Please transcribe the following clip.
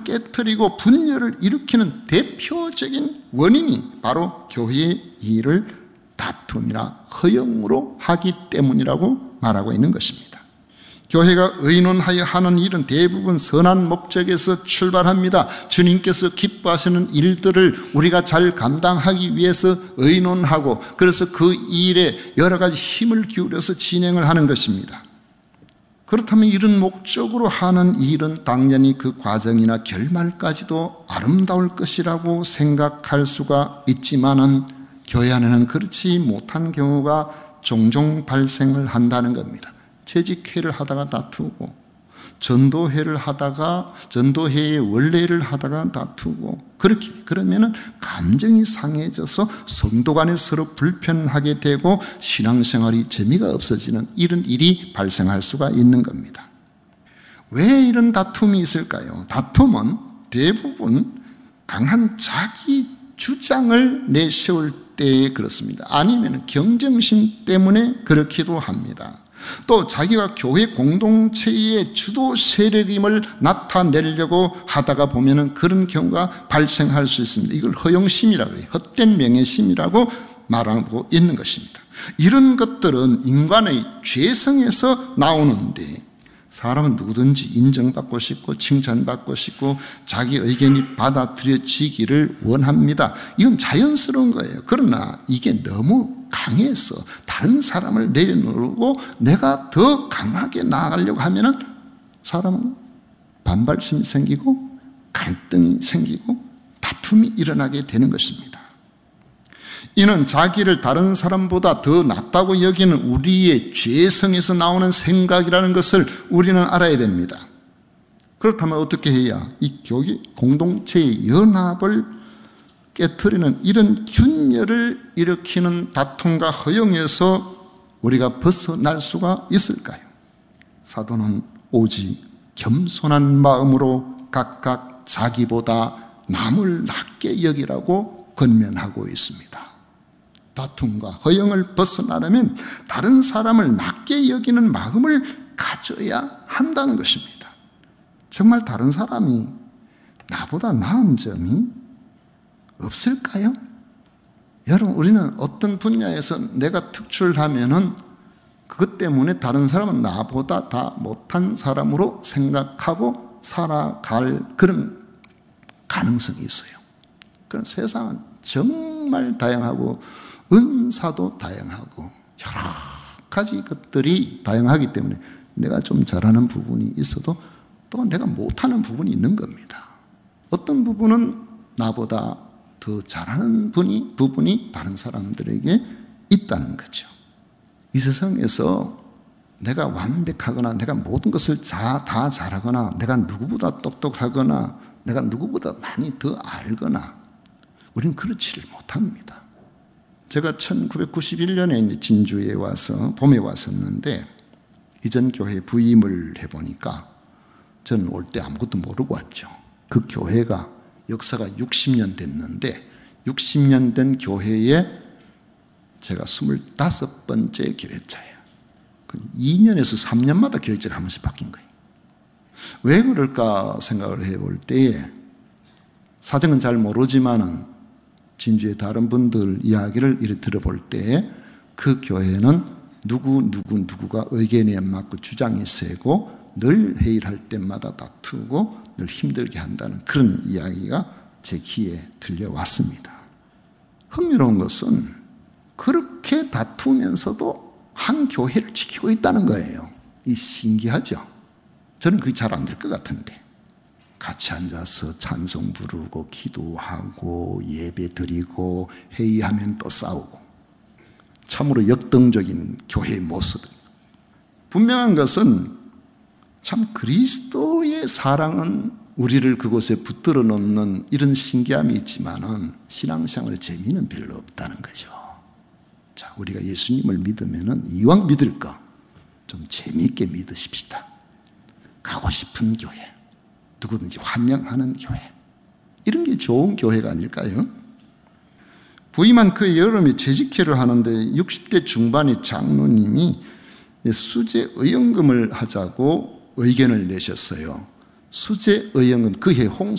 깨트리고 분열을 일으키는 대표적인 원인이 바로 교회의 일을 다툼이나 허용으로 하기 때문이라고 말하고 있는 것입니다. 교회가 의논하여 하는 일은 대부분 선한 목적에서 출발합니다. 주님께서 기뻐하시는 일들을 우리가 잘 감당하기 위해서 의논하고, 그래서 그 일에 여러 가지 힘을 기울여서 진행을 하는 것입니다. 그렇다면 이런 목적으로 하는 일은 당연히 그 과정이나 결말까지도 아름다울 것이라고 생각할 수가 있지만은 교회 안에는 그렇지 못한 경우가 종종 발생을 한다는 겁니다. 재직회를 하다가 다투고, 전도회를 하다가 전도회의 원례를 하다가 다투고, 그러면은 감정이 상해져서 성도 간에 서로 불편하게 되고 신앙생활이 재미가 없어지는 이런 일이 발생할 수가 있는 겁니다. 왜 이런 다툼이 있을까요? 다툼은 대부분 강한 자기 주장을 내세울 때 그렇습니다. 아니면 경쟁심 때문에 그렇기도 합니다. 또 자기가 교회 공동체의 주도 세력임을 나타내려고 하다가 보면은 그런 경우가 발생할 수 있습니다. 이걸 허영심이라고 해요. 헛된 명예심이라고 말하고 있는 것입니다. 이런 것들은 인간의 죄성에서 나오는데, 사람은 누구든지 인정받고 싶고 칭찬받고 싶고 자기 의견이 받아들여지기를 원합니다. 이건 자연스러운 거예요. 그러나 이게 너무 강해서 다른 사람을 내려놓고 내가 더 강하게 나아가려고 하면은 사람은 반발심이 생기고 갈등이 생기고 다툼이 일어나게 되는 것입니다. 이는 자기를 다른 사람보다 더 낫다고 여기는 우리의 죄성에서 나오는 생각이라는 것을 우리는 알아야 됩니다. 그렇다면 어떻게 해야 이 교회 공동체의 연합을 깨트리는 이런 균열을 일으키는 다툼과 허용에서 우리가 벗어날 수가 있을까요? 사도는 오직 겸손한 마음으로 각각 자기보다 남을 낮게 여기라고 권면하고 있습니다. 다툼과 허용을 벗어나려면 다른 사람을 낮게 여기는 마음을 가져야 한다는 것입니다. 정말 다른 사람이 나보다 나은 점이 없을까요? 여러분, 우리는 어떤 분야에서 내가 특출하면은 그것 때문에 다른 사람은 나보다 다 못한 사람으로 생각하고 살아갈 그런 가능성이 있어요. 그런 세상은 정말 다양하고 은사도 다양하고 여러 가지 것들이 다양하기 때문에 내가 좀 잘하는 부분이 있어도 또 내가 못하는 부분이 있는 겁니다. 어떤 부분은 나보다 더 잘하는 부분이 다른 사람들에게 있다는 거죠. 이 세상에서 내가 완벽하거나 내가 모든 것을 다 잘하거나 내가 누구보다 똑똑하거나 내가 누구보다 많이 더 알거나 우리는 그렇지를 못합니다. 제가 1991년에 진주에 와서 봄에 왔었는데 이전 교회 부임을 해보니까 저는 올 때 아무것도 모르고 왔죠. 그 교회가 역사가 60년 됐는데 60년 된 교회에 제가 25번째 교회자예요. 2년에서 3년마다 교회자가 한 번씩 바뀐 거예요. 왜 그럴까 생각을 해볼 때에 사정은 잘 모르지만은 진주의 다른 분들 이야기를 이렇게 들어볼 때 그 교회는 누구가 의견이 안 맞고 주장이 세고 늘 회의를 할 때마다 다투고 늘 힘들게 한다는 그런 이야기가 제 귀에 들려왔습니다. 흥미로운 것은 그렇게 다투면서도 한 교회를 지키고 있다는 거예요. 이 신기하죠? 저는 그게 잘 안 될 것 같은데 같이 앉아서 찬송 부르고 기도하고 예배 드리고 회의하면 또 싸우고 참으로 역동적인 교회의 모습. 분명한 것은 참 그리스도의 사랑은 우리를 그곳에 붙들어 놓는 이런 신기함이 있지만은 신앙생활의 재미는 별로 없다는 거죠. 자, 우리가 예수님을 믿으면은 이왕 믿을 거 좀 재미있게 믿으십시다. 가고 싶은 교회, 누구든지 환영하는 교회, 이런 게 좋은 교회가 아닐까요? 부임한 그 여름에 재직회를 하는데 60대 중반의 장로님이 수재 의연금을 하자고 의견을 내셨어요. 수재 의연금, 그해